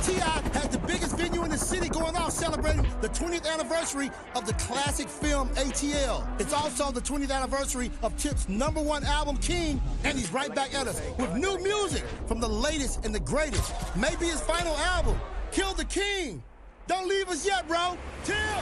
T.I. has the biggest venue in the city going off celebrating the 20th anniversary of the classic film ATL. It's also the 20th anniversary of Tip's #1 album, King, and he's right back at us with new music from the latest and the greatest. Maybe his final album, Kill the King. Don't leave us yet, bro. Tip!